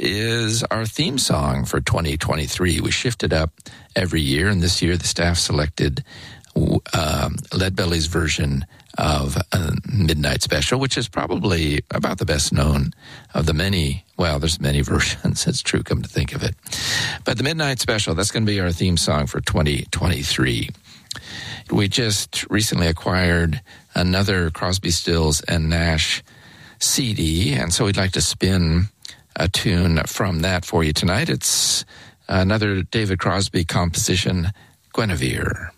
is our theme song for 2023. We shift it up every year, and this year the staff selected Leadbelly's version of Midnight Special, which is probably about the best known of the many. Well, there's many versions. It's true, come to think of it. But the Midnight Special, that's going to be our theme song for 2023. We just recently acquired another Crosby, Stills, and Nash CD, and so we'd like to spin a tune from that for you tonight. It's another David Crosby composition, Guinevere.